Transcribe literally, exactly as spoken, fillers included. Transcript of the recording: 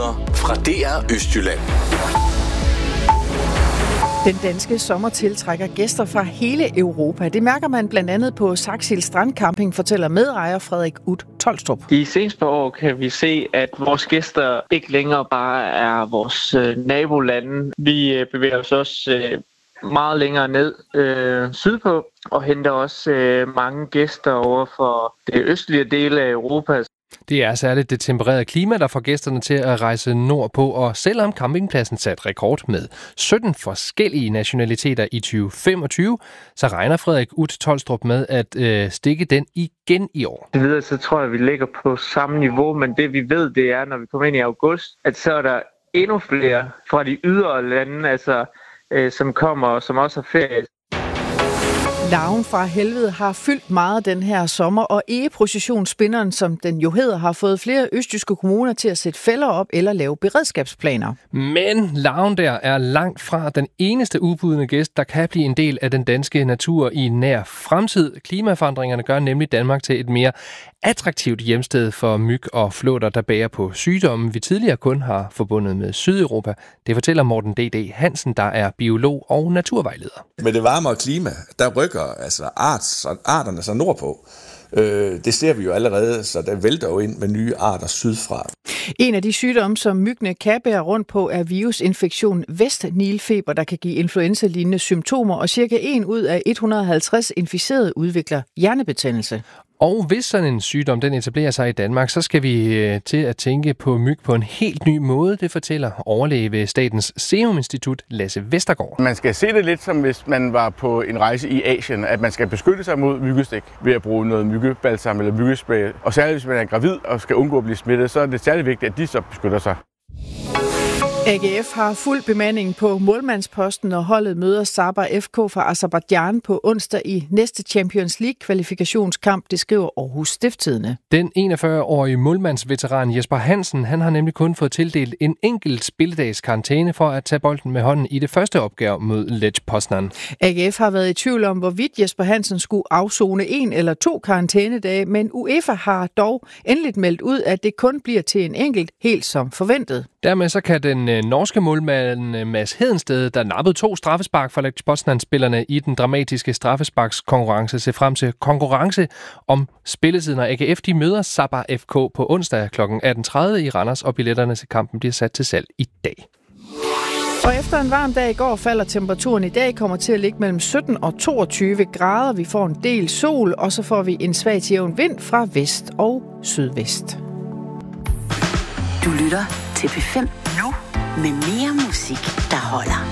Nyheder fra D R Østjylland. Den danske sommer tiltrækker gæster fra hele Europa. Det mærker man blandt andet på Saxil Strandcamping, fortæller medejer Frederik Ut Tolstrup. De seneste par år kan vi se, at vores gæster ikke længere bare er vores øh, nabolande. Vi øh, bevæger os også øh, meget længere ned øh, sydpå og henter også øh, mange gæster over for det østlige dele af Europa. Det er særligt det tempererede klima, der får gæsterne til at rejse nordpå, og selvom campingpladsen satte rekord med sytten forskellige nationaliteter i tyve femogtyve, så regner Frederik Ut Tolstrup med at øh, stikke den igen i år. Det videre, så tror jeg, at vi ligger på samme niveau, men det vi ved, det er, når vi kommer ind i august, at så er der endnu flere fra de ydre lande, altså, øh, som kommer, som også har ferie. Larven fra helvede har fyldt meget den her sommer, og egeprocessionsspinderen, som den jo hedder, har fået flere østjyske kommuner til at sætte fælder op eller lave beredskabsplaner. Men larven der er langt fra den eneste ubudne gæst, der kan blive en del af den danske natur i nær fremtid. Klimaforandringerne gør nemlig Danmark til et mere attraktivt hjemsted for myg og flåter, der bærer på sygdomme, vi tidligere kun har forbundet med Sydeuropa. Det fortæller Morten D D Hansen, der er biolog og naturvejleder. Med det varmere klima, der rykker altså art, arterne så nordpå. Øh, det ser vi jo allerede, så der vælter jo ind med nye arter sydfra. En af de sygdomme, som myggene kan bære rundt på, er virusinfektion Vest-Nilfeber, der kan give influenza-lignende symptomer, og cirka en ud af et hundrede og halvtreds inficerede udvikler hjernebetændelse. Og hvis sådan en sygdom den etablerer sig i Danmark, så skal vi øh, til at tænke på myg på en helt ny måde, det fortæller overlæge ved Statens Serum Institut, Lasse Vestergaard. Man skal se det lidt som hvis man var på en rejse i Asien, at man skal beskytte sig mod myggestik ved at bruge noget myggebalsam eller myggespray. Og særligt hvis man er gravid og skal undgå at blive smittet, så er det særligt vigtigt, at de så beskytter sig. A G F har fuld bemanding på målmandsposten, og holdet møder Sabah F K fra Aserbajdsjan på onsdag i næste Champions League-kvalifikationskamp, det skriver Aarhus Stiftstidende. Den enogfyrre-årige målmandsveteran Jesper Hansen, han har nemlig kun fået tildelt en enkelt spilledags karantæne for at tage bolden med hånden i det første opgør mod Lech Poznan. A G F har været i tvivl om, hvorvidt Jesper Hansen skulle afzone en eller to karantænedage, men UEFA har dog endeligt meldt ud, at det kun bliver til en enkelt, helt som forventet. Dermed så kan den norske målmand Mads Hedensted, der nappede to straffespark fra Lech Poznan-spillerne i den dramatiske straffesparkskonkurrence, se frem til konkurrence om spilletiden, og A G F de møder Sabah F K på onsdag kl. atten tredive i Randers, og billetterne til kampen bliver sat til salg i dag. Og efter en varm dag i går falder temperaturen i dag, kommer til at ligge mellem sytten og toogtyve grader. Vi får en del sol, og så får vi en svag til jævn vind fra vest og sydvest. Du lytter til P fem nu med mere musik, der holder.